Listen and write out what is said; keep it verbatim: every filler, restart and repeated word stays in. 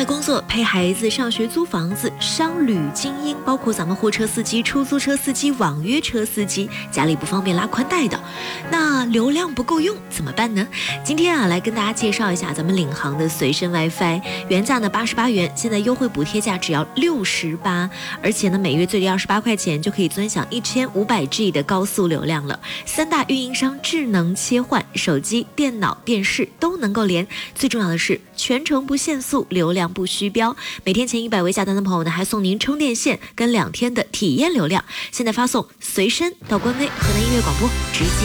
外工作、陪孩子上学、租房子、商旅精英，包括咱们货车司机、出租车司机、网约车司机，家里不方便拉宽带的，那流量不够用怎么办呢？今天啊，来跟大家介绍一下咱们领航的随身 WiFi， 原价呢八十八元，现在优惠补贴价只要六十八，而且呢每月最低二十八块钱就可以尊享一千五百 G 的高速流量了。三大运营商智能切换，手机、电脑、电视都能够连，最重要的是全程不限速，流量不虚标。每天前一百位下单的朋友呢，还送您充电线跟两天的体验流量。现在发送随身到官微河南音乐广播直接